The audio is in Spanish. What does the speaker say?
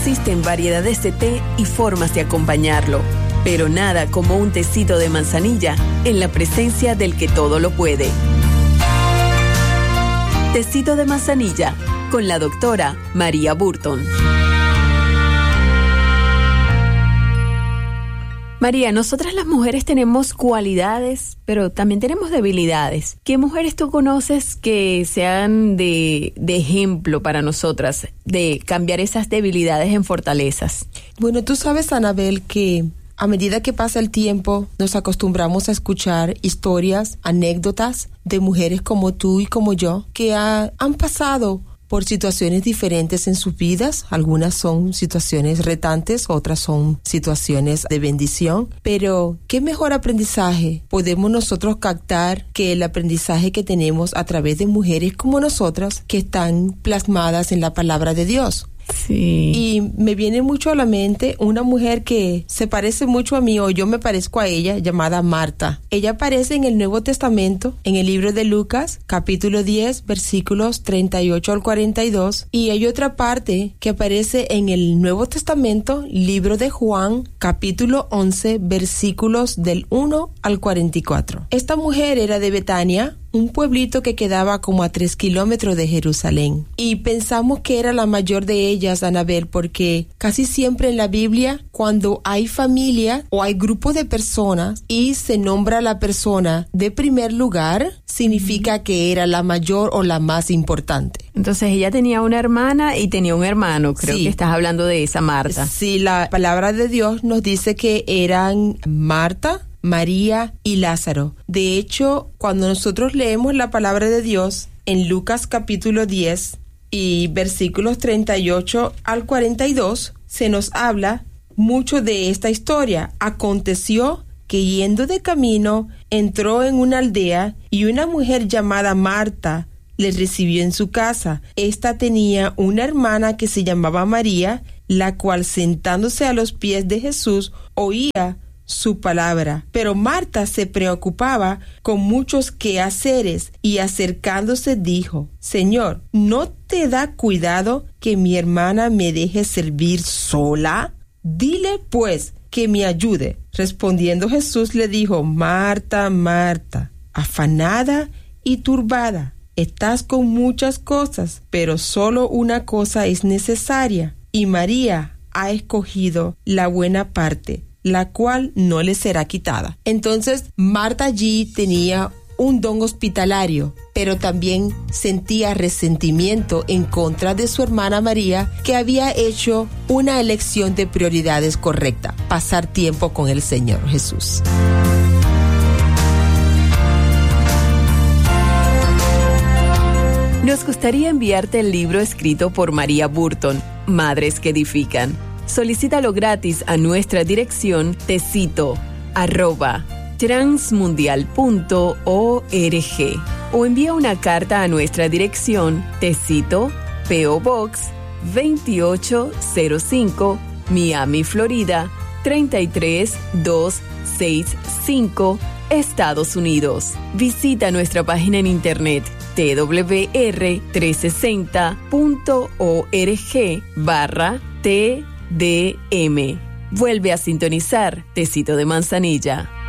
Existen variedades de té y formas de acompañarlo, pero nada como un tecito de manzanilla en la presencia del que todo lo puede. Tecito de manzanilla con la doctora María Burton. María, nosotras las mujeres tenemos cualidades, pero también tenemos debilidades. ¿Qué mujeres tú conoces que sean de ejemplo para nosotras, de cambiar esas debilidades en fortalezas? Bueno, tú sabes, Anabel, que a medida que pasa el tiempo, nos acostumbramos a escuchar historias, anécdotas de mujeres como tú y como yo, que han pasado por situaciones diferentes en sus vidas. Algunas son situaciones retantes, otras son situaciones de bendición. Pero ¿qué mejor aprendizaje podemos nosotros captar que el aprendizaje que tenemos a través de mujeres como nosotras que están plasmadas en la palabra de Dios? Sí. Y me viene mucho a la mente una mujer que se parece mucho a mí, o yo me parezco a ella, llamada Marta. Ella aparece en el Nuevo Testamento, en el libro de Lucas, capítulo 10, versículos 38 al 42. Y hay otra parte que aparece en el Nuevo Testamento, libro de Juan, capítulo 11, versículos del 1 al 44. Esta mujer era de Betania, un pueblito que quedaba como a 3 kilómetros de Jerusalén. Y pensamos que era la mayor de ellas, Anabel, porque casi siempre en la Biblia, cuando hay familia o hay grupo de personas y se nombra a la persona de primer lugar, significa que era la mayor o la más importante. Entonces ella tenía una hermana y tenía un hermano. Creo que estás hablando de esa Marta. Sí, la palabra de Dios nos dice que eran Marta, María y Lázaro. De hecho, cuando nosotros leemos la palabra de Dios en Lucas capítulo 10 y versículos 38 al 42, se nos habla mucho de esta historia. Aconteció que yendo de camino, entró en una aldea y una mujer llamada Marta le recibió en su casa. Esta tenía una hermana que se llamaba María, la cual sentándose a los pies de Jesús oía su palabra. Pero Marta se preocupaba con muchos quehaceres y acercándose dijo: Señor, ¿no te da cuidado que mi hermana me deje servir sola? Dile pues que me ayude. Respondiendo Jesús le dijo: Marta, Marta, afanada y turbada, estás con muchas cosas, pero solo una cosa es necesaria, y María ha escogido la buena parte, la cual no le será quitada. Entonces, Marta allí tenía un don hospitalario, pero también sentía resentimiento en contra de su hermana María, que había hecho una elección de prioridades correcta: pasar tiempo con el Señor Jesús. Nos gustaría enviarte el libro escrito por María Burton, Madres que Edifican. Solicítalo gratis a nuestra dirección tecito@transmundial.org o envía una carta a nuestra dirección Tecito, P.O. Box 2805, Miami, Florida 33265, Estados Unidos. Visita nuestra página en internet twr360.org/TDM. Vuelve a sintonizar Tecito de Manzanilla.